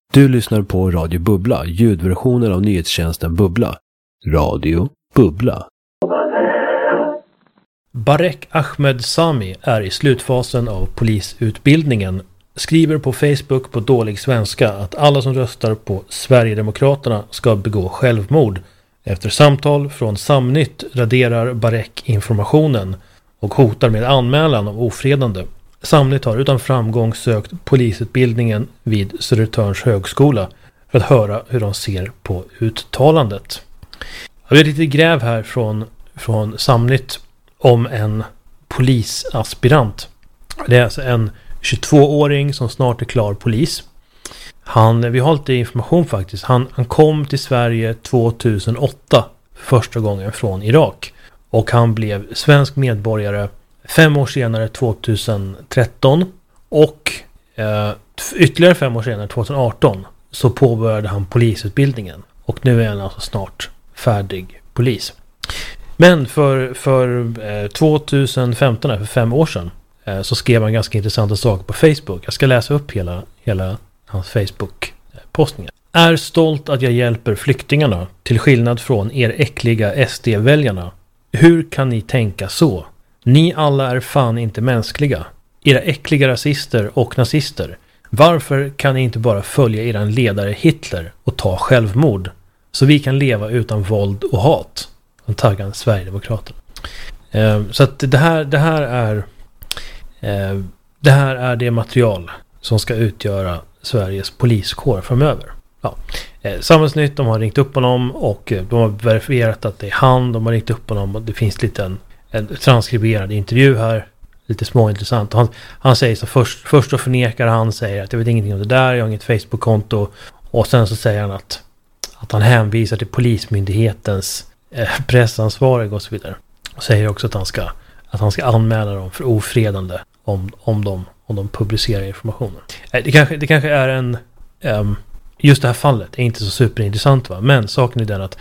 Du lyssnar på Radio Bubbla, ljudversionen av nyhetstjänsten Bubbla. Radio Bubbla. Barek Ahmed Sami är i slutfasen av polisutbildningen. Skriver på Facebook på dålig svenska att alla som röstar på Sverigedemokraterna ska begå självmord. Efter samtal från Samnytt raderar Barek informationen och hotar med anmälan av ofredande. Samnytt har utan framgång sökt polisutbildningen vid Södertörns högskola för att höra hur de ser på uttalandet. Jag har lite gräv här från Samnytt om en polisaspirant. Det är alltså en 22-åring som snart är klar polis. Vi har lite information faktiskt. Han kom till Sverige 2008 första gången från Irak. Och han blev svensk medborgare 5 år senare 2013. Och ytterligare 5 år senare 2018 så påbörjade han polisutbildningen. Och nu är han alltså snart färdig polis. Men för 2015, för 5 år sedan, så skrev han ganska intressanta saker på Facebook. Jag ska läsa upp hela hans Facebook-postningar. Är stolt att jag hjälper flyktingarna till skillnad från er äckliga SD-väljarna. Hur kan ni tänka så? Ni alla är fan inte mänskliga. Era äckliga rasister och nazister. Varför kan ni inte bara följa eran ledare Hitler och ta självmord? Så vi kan leva utan våld och hat. Han taggar Sverigedemokraterna. Så att det här är det material som ska utgöra Sveriges poliskår framöver. Ja. Samhällsnytt, de har ringt upp honom och de har verifierat att det är han. De har ringt upp honom och det finns en transkriberad intervju här. Lite småintressant. Han säger så först så förnekar han, säger att jag vet ingenting om det där, jag har inget Facebook-konto. Och sen så säger han att han hänvisar till polismyndighetens pressansvarig och så vidare. Och säger också att han ska anmäla dem för ofredande om de publicerar informationen. Det kanske är just det här fallet är inte så superintressant, va? Men saken är den att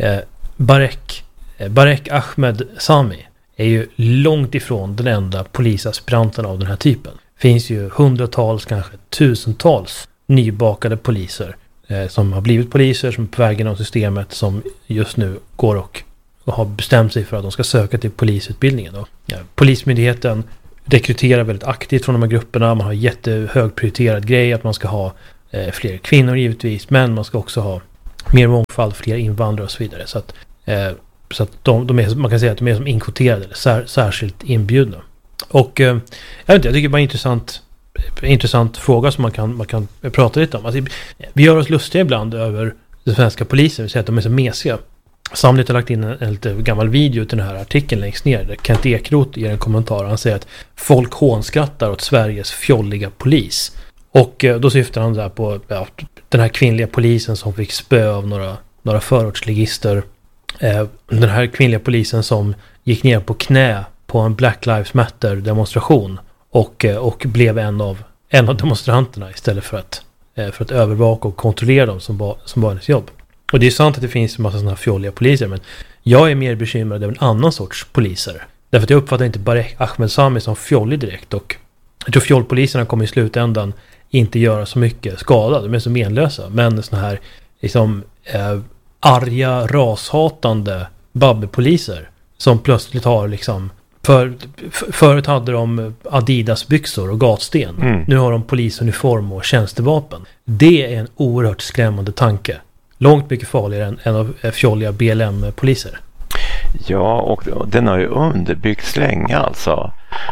Barek Ahmed Sami är ju långt ifrån den enda polisaspiranten av den här typen. Det finns ju hundratals, kanske tusentals nybakade poliser som har blivit poliser, som är på vägen av systemet, som just nu går och har bestämt sig för att de ska söka till polisutbildningen. Ja, Polismyndigheten rekryterar väldigt aktivt från de här grupperna. Man har jättehög prioriterad grej att man ska ha fler kvinnor givetvis, men man ska också ha mer mångfald, fler invandrare och så vidare. Så att de är, man kan säga att de är som inkvoterade eller särskilt inbjudna. Och jag tycker det är bara intressant fråga som man kan prata lite om. Alltså, vi gör oss lustiga ibland över den svenska polisen. Vi säger att de är så mesiga. Samtidigt har lagt in en lite gammal video till den här artikeln längst ner där Kent Ekeroth ger en kommentar. Han säger att folk hånskrattar åt Sveriges fjolliga polis. Och då syftar han där på den här kvinnliga polisen som fick spö av några förortsligister. Den här kvinnliga polisen som gick ner på knä på en Black Lives Matter demonstration och blev en av demonstranterna istället för att övervaka och kontrollera dem som var hennes jobb. Och det är sant att det finns en massa sådana här fjolliga poliser, men jag är mer bekymrad över en annan sorts poliser. Därför att jag uppfattar inte Barek Ahmed Sami som fjollig direkt, och jag tror fjollpoliserna kommer i slutändan inte göra så mycket skada. De är så menlösa, men sådana här liksom arga, rashatande babbepoliser som plötsligt har liksom förut hade de Adidas-byxor och gatsten. Nu har de polisuniform och tjänstevapen. Det är en oerhört skrämmande tanke. Långt mycket farligare än av fjolliga BLM-poliser. Ja, och den har ju underbyggts länge alltså.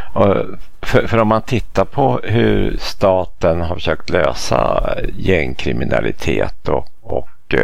För om man tittar på hur staten har försökt lösa gängkriminalitet och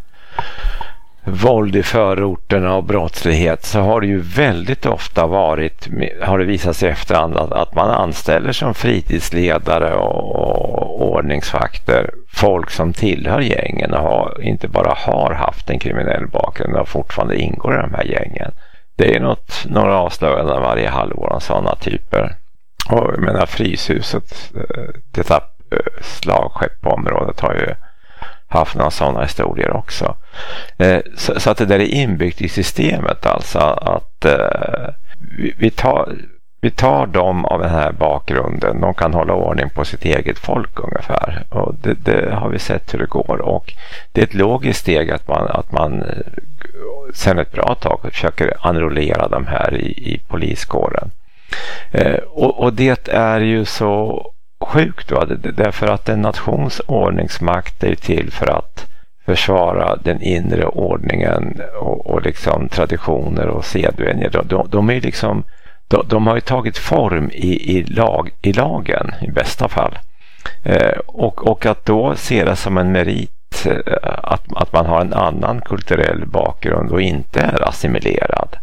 våld i förorterna och brottslighet, så har det ju väldigt ofta har det visat sig efterhand att man anställer som fritidsledare och ordningsvakter folk som tillhör gängen och inte bara har haft en kriminell bakgrund och fortfarande ingår i de här gängen. Det är några avslöjanden varje halvår om sådana typer. Och jag menar, Fryshuset, detta slagskepp på området, har ju haft några sådana historier också. Så att det där är inbyggt i systemet, alltså att vi vi tar dem av den här bakgrunden. De kan hålla ordning på sitt eget folk ungefär. Och det har vi sett hur det går. Och det är ett logiskt steg att man sen ett bra tag försöker enrollera de här i poliskåren. Och det är ju så sjukt då, därför att en nations ordningsmakt är till för att försvara den inre ordningen och liksom traditioner och sedvänjor. De är liksom, de har ju tagit form i lagen i bästa fall. Och att då se det som en merit att man har en annan kulturell bakgrund och inte är assimilerad.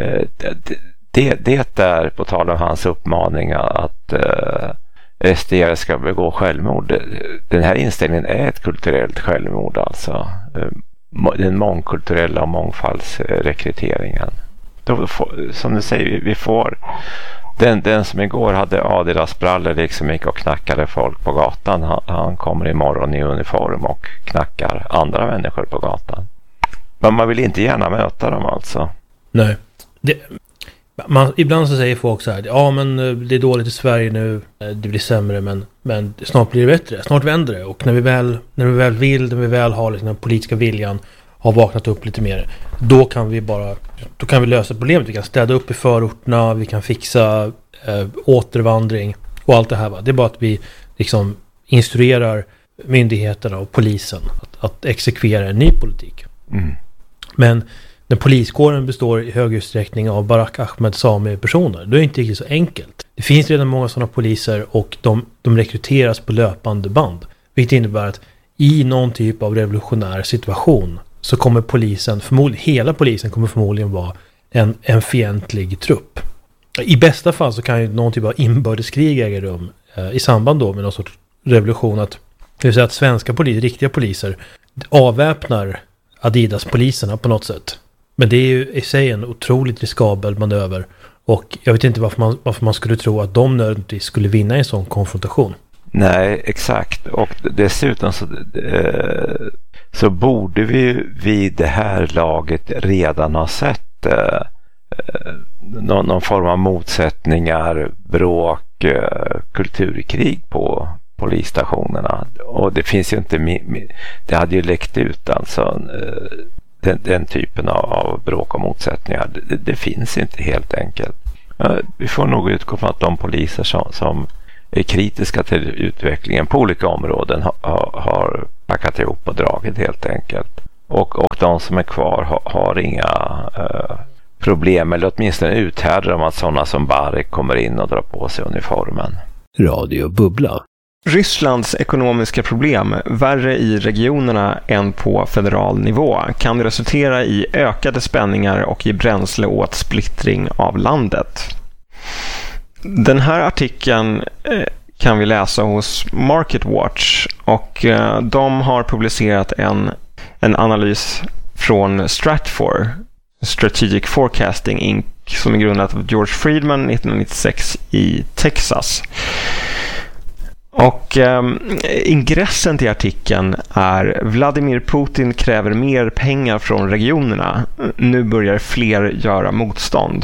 Det är, på tal om hans uppmaning att SDR ska begå självmord. Den här inställningen är ett kulturellt självmord, alltså. Den mångkulturella och mångfaldsrekryteringen. Som du säger, vi får den som igår hade Adidas-brallor liksom gick och knackade folk på gatan. Han kommer imorgon i uniform och knackar andra människor på gatan. Men man vill inte gärna möta dem, alltså. Nej. Ibland så säger folk så här: ja, men det är dåligt i Sverige nu, det blir sämre, men snart blir det bättre, snart vänder det. Och när vi väl har liksom den politiska viljan, har vaknat upp lite mer, då kan vi lösa problemet. Vi kan städa upp i förorterna, vi kan fixa återvandring och allt det här. Va? Det är bara att vi liksom instruerar myndigheterna och polisen att exekvera en ny politik. Mm. Men när poliskåren består i hög utsträckning av Barak Ahmed Sami-personer, då är det inte riktigt så enkelt. Det finns redan många sådana poliser och de rekryteras på löpande band. Vilket innebär att i någon typ av revolutionär situation så kommer hela polisen kommer förmodligen vara en fientlig trupp. I bästa fall så kan ju någon typ av inbördeskrig äga rum i samband då med någon sorts revolution. Det vill säga att svenska riktiga poliser avväpnar Adidas-poliserna på något sätt. Men det är ju i sig en otroligt riskabel manöver. Och jag vet inte varför man skulle tro att de nödvändigtvis skulle vinna en sån konfrontation. Nej, exakt. Och dessutom så borde vi vid det här laget redan ha sett någon form av motsättningar, bråk, kulturkrig på polisstationerna. Och det finns ju inte, det hade ju läckt ut alltså den typen av bråk och motsättningar. Det finns inte helt enkelt. Vi får nog utgå från att de poliser som är kritiska till utvecklingen på olika områden har packat ihop och dragit helt enkelt. Och de som är kvar har inga problem, eller åtminstone uthärdar om att sådana som Barik kommer in och drar på sig uniformen. Radio Bubbla. Rysslands ekonomiska problem, värre i regionerna än på federal nivå, kan resultera i ökade spänningar och i bränsle åt splittring av landet. Den här artikeln kan vi läsa hos Market Watch, och de har publicerat en analys från Stratfor, Strategic Forecasting Inc., som är grundat av George Friedman 1996 i Texas. Och ingressen till artikeln är: Vladimir Putin kräver mer pengar från regionerna. Nu börjar fler göra motstånd.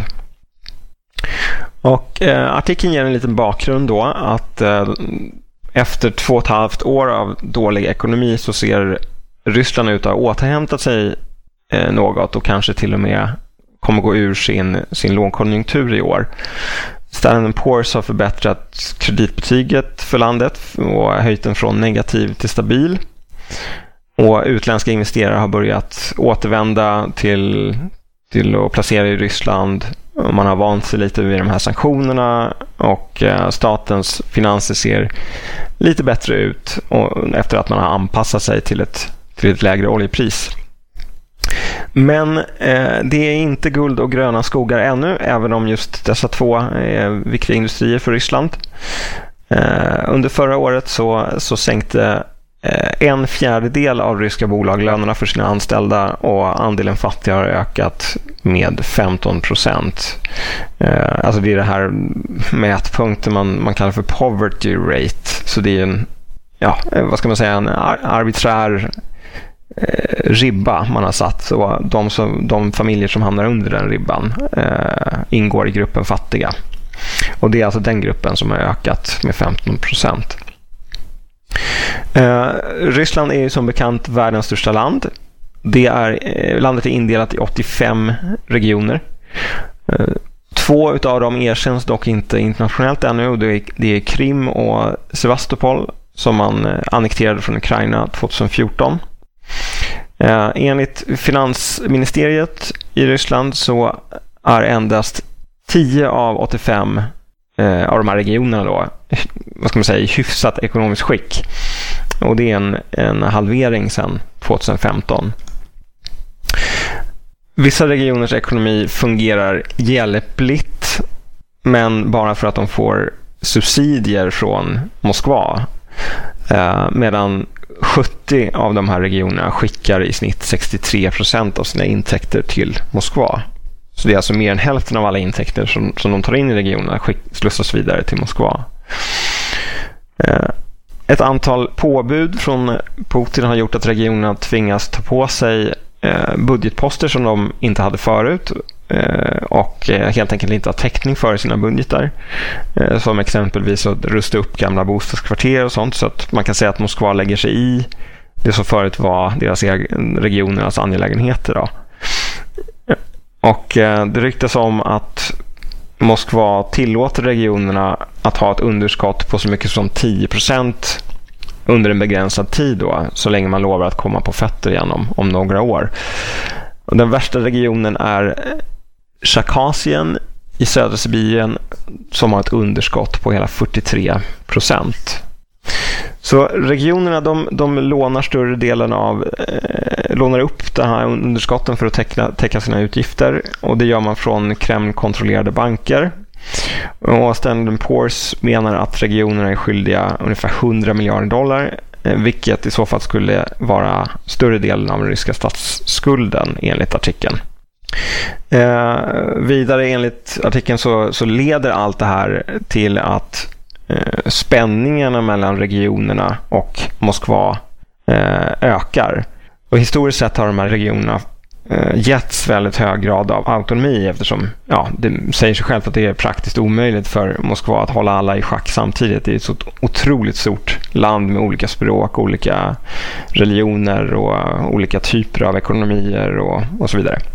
Och artikeln ger en liten bakgrund då, att efter 2,5 år av dålig ekonomi så ser Ryssland ut att ha återhämtat sig något och kanske till och med kommer gå ur sin lågkonjunktur i år. Standard & Poor's har förbättrat kreditbetyget för landet och höjt den från negativ till stabil. Och utländska investerare har börjat återvända till att placera i Ryssland. Man har vant sig lite vid de här sanktionerna, och statens finanser ser lite bättre ut efter att man har anpassat sig till ett lägre oljepris. Men det är inte guld och gröna skogar ännu, även om just dessa två är viktiga industrier för Ryssland. Under förra året så sänkte 1/4 av ryska bolag lönerna för sina anställda, och andelen fattiga har ökat med 15%. Alltså det är det här mätpunkten man kallar för poverty rate. Så det är en arbiträr ribba man har satt, så de familjer som hamnar under den ribban ingår i gruppen fattiga. Och det är alltså den gruppen som har ökat med 15%. Ryssland är ju som bekant världens största land. Landet är indelat i 85 regioner. 2 utav dem erkänns dock inte internationellt ännu, och det är Krim och Sevastopol som man annekterade från Ukraina 2014. Enligt finansministeriet i Ryssland så är endast 10 av 85 av de här regionerna då, vad ska man säga, i hyfsat ekonomiskt skick. Och det är en halvering sedan 2015. Vissa regioners ekonomi fungerar hjälpligt, men bara för att de får subsidier från Moskva. Medan 70 av de här regionerna skickar i snitt 63% av sina intäkter till Moskva. Så det är alltså mer än hälften av alla intäkter som de tar in i regionerna slussas vidare till Moskva. Ett antal påbud från Putin har gjort att regionerna tvingas ta på sig budgetposter som de inte hade förut och helt enkelt inte har täckning för sina budgetar. Som exempelvis att rusta upp gamla bostadskvarter och sånt, så att man kan säga att Moskva lägger sig i det som förut var deras regionernas angelägenheter då. Och det ryktas om att Moskva tillåter regionerna att ha ett underskott på så mycket som 10% under en begränsad tid då, så länge man lovar att komma på fötter igen om några år. Och den värsta regionen är Chakasien i södra Sibirien, som har ett underskott på hela 43%. Så regionerna de lånar större delen lånar upp den här underskotten för att täcka sina utgifter, och det gör man från Kreml-kontrollerade banker. Och Standard & Poor's menar att regionerna är skyldiga ungefär $100 miljarder, vilket i så fall skulle vara större delen av den ryska statsskulden enligt artikeln. Vidare enligt artikeln så leder allt det här till att spänningarna mellan regionerna och Moskva ökar. Och historiskt sett har de här regionerna getts väldigt hög grad av autonomi, eftersom det säger sig självt att det är praktiskt omöjligt för Moskva att hålla alla i schack samtidigt. Det är ett så otroligt stort land med olika språk, olika religioner och olika typer av ekonomier och så vidare.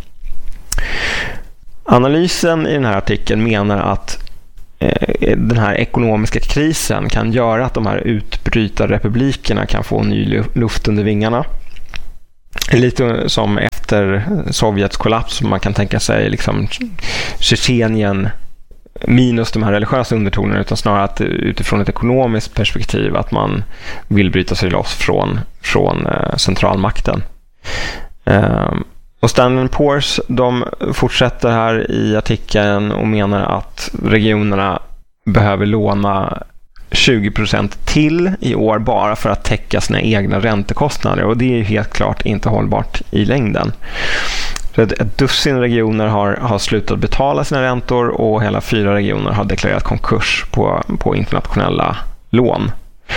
Analysen i den här artikeln menar att den här ekonomiska krisen kan göra att de här utbrytarrepublikerna kan få ny luft under vingarna. Lite som efter Sovjets kollaps, man kan tänka sig liksom Tjetjenien minus de här religiösa undertonerna, utan snarare att utifrån ett ekonomiskt perspektiv att man vill bryta sig loss från centralmakten. Och Standard & Poor's de fortsätter här i artikeln och menar att regionerna behöver låna 20% till i år bara för att täcka sina egna räntekostnader, och det är helt klart inte hållbart i längden. Så ett dussin regioner har slutat betala sina räntor, och hela 4 regioner har deklarerat konkurs på internationella lån.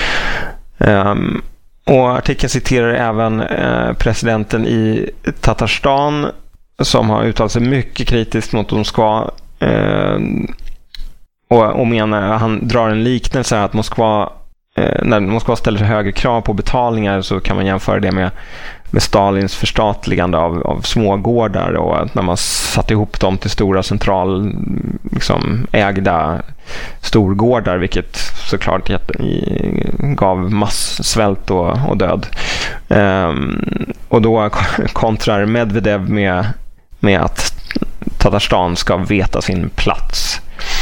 Och artikeln citerar även presidenten i Tatarstan, som har uttalat sig mycket kritiskt mot Moskva och menar, han drar en liknelse att Moskva, när Moskva ställer högre krav på betalningar, så kan man jämföra det med Stalins förstatligande av smågårdar, och när man satte ihop dem till stora ägda storgårdar, vilket såklart gav massvält och död. Och då kontrar Medvedev med att Tatarstan ska veta sin plats.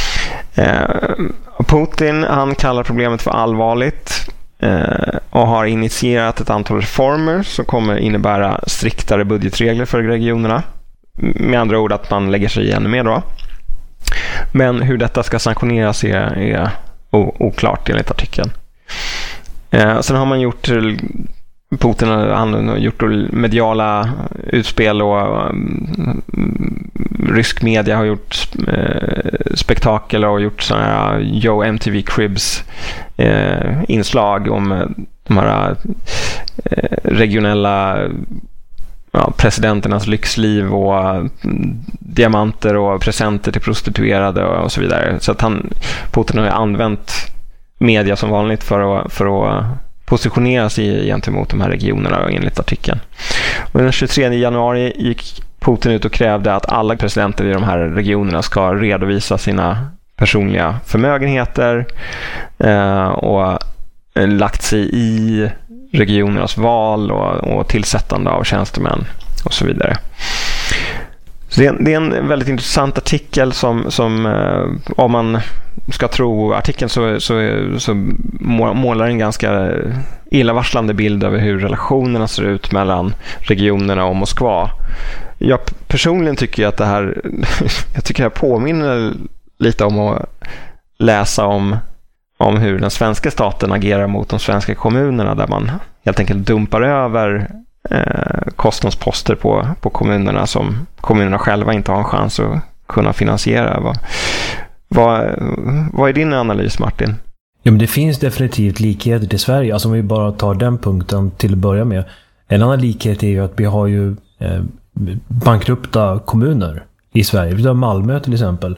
Putin, han kallar problemet för allvarligt och har initierat ett antal reformer som kommer innebära striktare budgetregler för regionerna. Med andra ord att man lägger sig i ännu mer då. Men hur detta ska sanktioneras är oklart enligt artikeln. Sen har man gjort Putin har gjort mediala utspel, och rysk media har gjort spektakel och gjort sådana här Yo MTV Cribs inslag om de här regionella presidenternas lyxliv och diamanter och presenter till prostituerade och så vidare. Så att Putin har ju använt media som vanligt för att positionera sig gentemot de här regionerna enligt artikeln. Och den 23 januari gick Putin ut och krävde att alla presidenter i de här regionerna ska redovisa sina personliga förmögenheter och lagt sig i regionernas val och tillsättande av tjänstemän och så vidare. Så det är en väldigt intressant artikel som om man ska tro artikeln så målar en ganska illavarslande bild över hur relationerna ser ut mellan regionerna och Moskva. Jag personligen tycker att det här påminner lite om att läsa om hur den svenska staten agerar mot de svenska kommunerna, där man helt enkelt dumpar över kostnadsposter på kommunerna som kommunerna själva inte har en chans att kunna finansiera. Vad är din analys, Martin? Ja, men det finns definitivt likheter till Sverige. Alltså om vi bara tar den punkten till att börja med. En annan likhet är ju att vi har ju bankrupta kommuner i Sverige. Vi har Malmö till exempel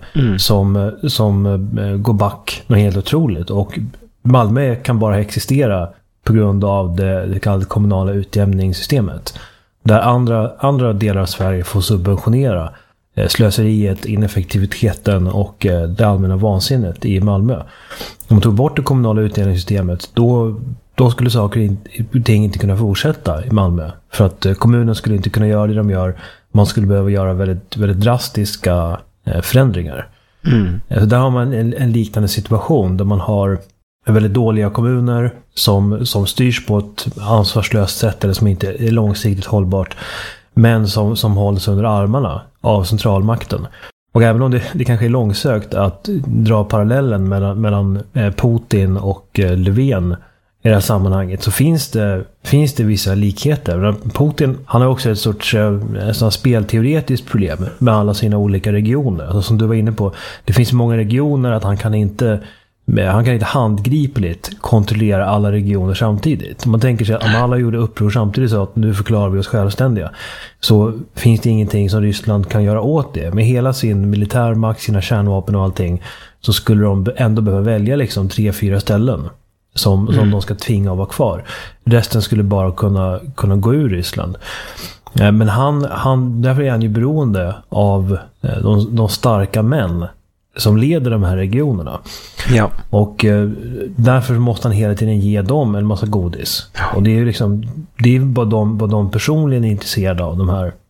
som går back något helt otroligt. Och Malmö kan bara existera på grund av det kallade kommunala utjämningssystemet. Där andra delar av Sverige får subventionera slöseriet, ineffektiviteten och det allmänna vansinnet i Malmö. Om man tog bort det kommunala utjämningssystemet, då skulle saker och ting inte kunna fortsätta i Malmö. För att kommunen skulle inte kunna göra det de gör. Man skulle behöva göra väldigt, väldigt drastiska förändringar. Så där har man en liknande situation där man har väldigt dåliga kommuner som styrs på ett ansvarslöst sätt eller som inte är långsiktigt hållbart, men som hålls under armarna av centralmakten. Och även om det kanske är långsökt att dra parallellen mellan Putin och Löfven i det här sammanhanget, så finns det vissa likheter. Putin, han har också ett sorts spelteoretiskt problem med alla sina olika regioner. Alltså, som du var inne på, det finns många regioner att han kan inte handgripligt kontrollera alla regioner samtidigt. Om man tänker sig att om alla gjorde uppror samtidigt så att nu förklarar vi oss självständiga, så finns det ingenting som Ryssland kan göra åt det. Med hela sin militärmakt, sina kärnvapen och allting, så skulle de ändå behöva välja liksom 3-4 ställen som de ska tvinga att vara kvar. Resten skulle bara kunna gå ur Ryssland. Men därför är han ju beroende av de starka män som leder de här regionerna. Ja. Och därför måste han hela tiden ge dem en massa godis. Och det är ju liksom, det är vad de personligen är intresserade av,